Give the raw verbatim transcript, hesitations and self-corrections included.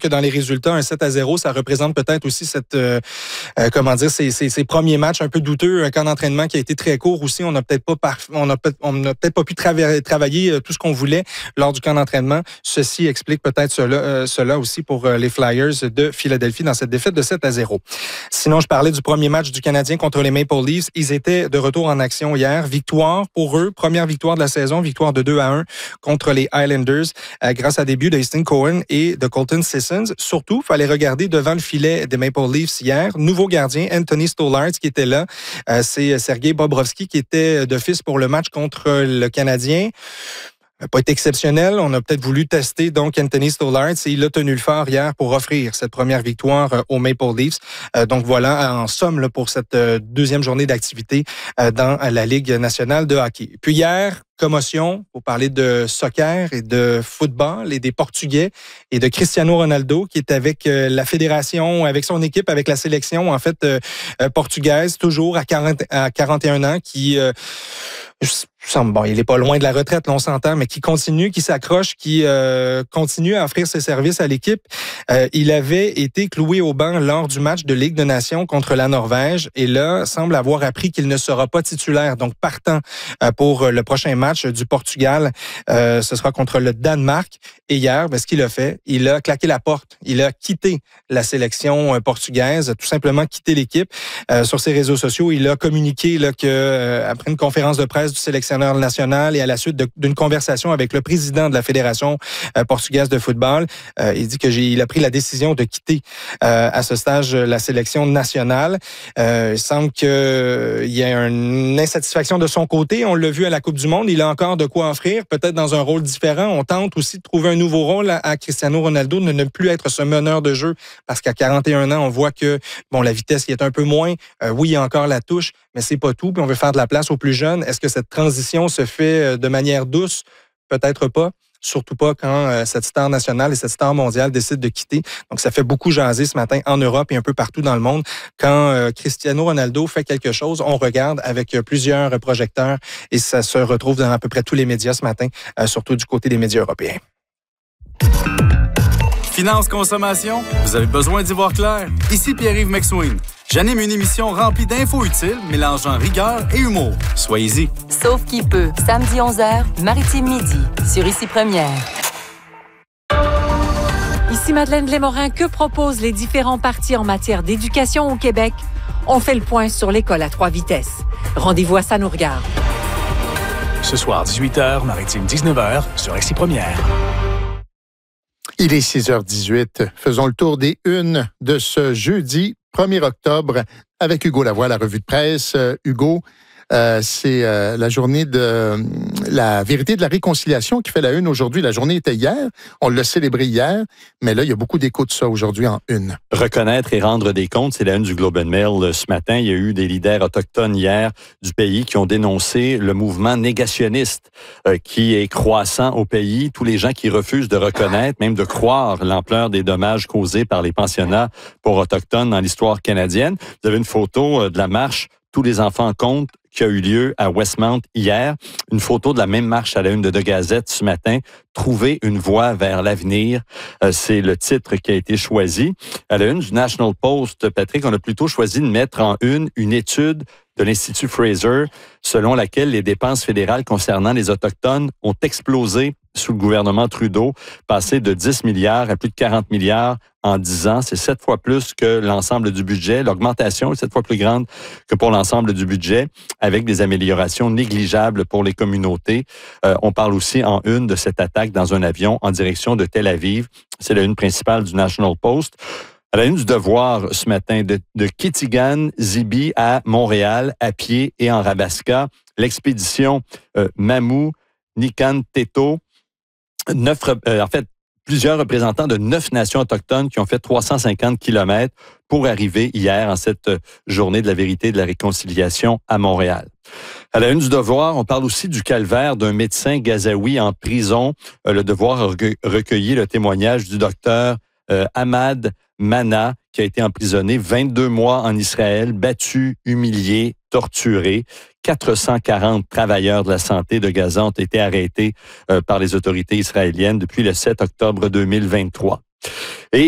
que dans les résultats, un sept à zéro, ça représente peut-être aussi cette, euh, euh, comment dire, ces, ces, ces premiers matchs un peu douteux, un camp d'entraînement qui a été très court aussi. On n'a peut-être pas, parf- on a peut- on n'a peut-être pas pu trava- travailler euh, tout ce qu'on voulait lors du camp d'entraînement. Ceci explique peut-être cela, euh, cela aussi pour euh, les Flyers de Philadelphie dans cette défaite de sept à zéro. Sinon, je parlais du premier match du Canadien contre les Maple Leafs. Ils étaient de retour en action hier. Victoire pour eux, première victoire de la saison, victoire de deux à un contre les Islanders euh, grâce à des buts de Easton Cohen et de Colton Sissons. Surtout, il fallait regarder devant le filet des Maple Leafs hier. Nouveau gardien, Anthony Stolarz, qui était là. Euh, c'est Sergei Bobrovsky qui était d'office pour le match contre le Canadien. n'a pas été exceptionnel. On a peut-être voulu tester donc Anthony Stolarz et il a tenu le fort hier pour offrir cette première victoire euh, aux Maple Leafs. Euh, donc voilà, en somme là, pour cette euh, deuxième journée d'activité euh, dans la Ligue nationale de hockey. Puis hier, commotion pour parler de soccer et de football et des Portugais et de Cristiano Ronaldo qui est avec euh, la fédération, avec son équipe, avec la sélection en fait euh, euh, portugaise, toujours à, quarante, à quarante et un ans, qui... Euh, Bon, il est pas loin de la retraite, là, on s'entend, mais qui continue, qui s'accroche, qui euh, continue à offrir ses services à l'équipe. Euh, il avait été cloué au banc lors du match de Ligue des Nations contre la Norvège et là, semble avoir appris qu'il ne sera pas titulaire. Donc, partant euh, pour le prochain match du Portugal, euh, ce sera contre le Danemark. Et hier, ben, ce qu'il a fait, il a claqué la porte. Il a quitté la sélection euh, portugaise, tout simplement quitté l'équipe. Euh, sur ses réseaux sociaux, il a communiqué là, que euh, après une conférence de presse du sélectionneur national et à la suite de, d'une conversation avec le président de la Fédération euh, portugaise de football, euh, il dit que j'ai, il a pris la décision de quitter euh, à ce stage la sélection nationale. Euh, il semble qu'il euh, y a une insatisfaction de son côté. On l'a vu à la Coupe du Monde. Il a encore de quoi offrir, peut-être dans un rôle différent. On tente aussi de trouver un nouveau rôle à, à Cristiano Ronaldo, de ne plus être ce meneur de jeu parce qu'à quarante et un ans, on voit que bon, la vitesse qui est un peu moins. Euh, oui, il y a encore la touche, mais c'est pas tout. Puis on veut faire de la place aux plus jeunes. Est-ce que cette transition se fait de manière douce? Peut-être pas. Surtout pas quand euh, cette star nationale et cette star mondiale décident de quitter. Donc, ça fait beaucoup jaser ce matin en Europe et un peu partout dans le monde. Quand euh, Cristiano Ronaldo fait quelque chose, on regarde avec euh, plusieurs projecteurs et ça se retrouve dans à peu près tous les médias ce matin, euh, surtout du côté des médias européens. Finance Consommation, vous avez besoin d'y voir clair? Ici Pierre-Yves McSween. J'anime une émission remplie d'infos utiles, mélangeant rigueur et humour. Soyez-y. Sauf qui peut, samedi onze heures, Maritime Midi, sur Ici Première. Ici Madeleine Blais-Morin, que proposent les différents partis en matière d'éducation au Québec? On fait le point sur l'école à trois vitesses. Rendez-vous à Ça nous regarde. Ce soir, dix-huit heures, Maritime dix-neuf heures, sur Ici Première. Il est six heures dix-huit. Faisons le tour des unes de ce jeudi premier octobre avec Hugo Lavoie, la revue de presse. Euh, Hugo, euh, c'est euh, la journée de euh, la vérité de la réconciliation qui fait la une aujourd'hui. La journée était hier, on l'a célébré hier, mais là, il y a beaucoup d'écho de ça aujourd'hui en une. Reconnaître et rendre des comptes, c'est la une du Globe and Mail ce matin. Il y a eu des leaders autochtones hier du pays qui ont dénoncé le mouvement négationniste euh, qui est croissant au pays. Tous les gens qui refusent de reconnaître, même de croire l'ampleur des dommages causés par les pensionnats pour autochtones dans l'histoire canadienne. Vous avez une photo euh, de la marche Tous les enfants comptent qui a eu lieu à Westmount hier. Une photo de la même marche à la une de The Gazette ce matin. Trouver une voie vers l'avenir, euh, c'est le titre qui a été choisi. À la une du National Post, Patrick, on a plutôt choisi de mettre en une une étude de l'Institut Fraser, selon laquelle les dépenses fédérales concernant les Autochtones ont explosé sous le gouvernement Trudeau, passé de dix milliards à plus de quarante milliards en dix ans. C'est sept fois plus que l'ensemble du budget. L'augmentation est sept fois plus grande que pour l'ensemble du budget, avec des améliorations négligeables pour les communautés. Euh, on parle aussi en une de cette attaque dans un avion en direction de Tel Aviv. C'est la une principale du National Post. À la une du Devoir ce matin, de, de Kitigan-Zibi à Montréal, à pied et en Rabasca, l'expédition euh, Mamou-Nikan-Teto, neuf, euh, en fait, plusieurs représentants de neuf nations autochtones qui ont fait trois cent cinquante kilomètres pour arriver hier en cette journée de la vérité et de la réconciliation à Montréal. À la une du Devoir, on parle aussi du calvaire d'un médecin gazaoui en prison. Euh, le Devoir a recueilli le témoignage du docteur euh, Ahmad Mana, qui a été emprisonné vingt-deux mois en Israël, battu, humilié, torturé. quatre cent quarante travailleurs de la santé de Gaza ont été arrêtés euh, par les autorités israéliennes depuis le sept octobre deux mille vingt-trois. Et